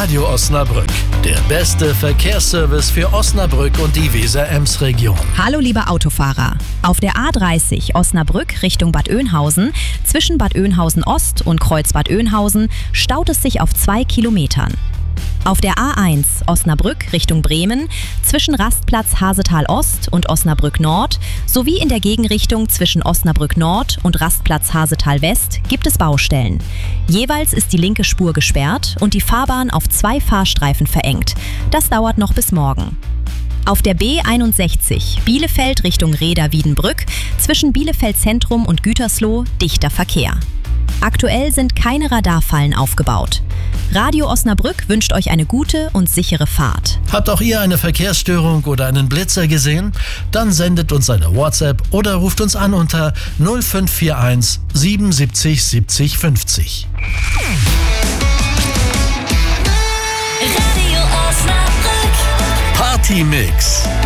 Radio Osnabrück, der beste Verkehrsservice für Osnabrück und die Weser-Ems-Region. Hallo liebe Autofahrer. Auf der A30 Osnabrück Richtung Bad Oeynhausen, zwischen Bad Oeynhausen Ost und Kreuz Bad Oeynhausen, staut es sich auf 2 Kilometern. Auf der A1 Osnabrück Richtung Bremen, zwischen Rastplatz Hasetal Ost und Osnabrück Nord sowie in der Gegenrichtung zwischen Osnabrück Nord und Rastplatz Hasetal West gibt es Baustellen. Jeweils ist die linke Spur gesperrt und die Fahrbahn auf 2 Fahrstreifen verengt. Das dauert noch bis morgen. Auf der B61 Bielefeld Richtung Rheda-Wiedenbrück, zwischen Bielefeld Zentrum und Gütersloh dichter Verkehr. Aktuell sind keine Radarfallen aufgebaut. Radio Osnabrück wünscht euch eine gute und sichere Fahrt. Habt auch ihr eine Verkehrsstörung oder einen Blitzer gesehen? Dann sendet uns eine WhatsApp oder ruft uns an unter 0541 77 70 50. Radio Osnabrück. Party Mix.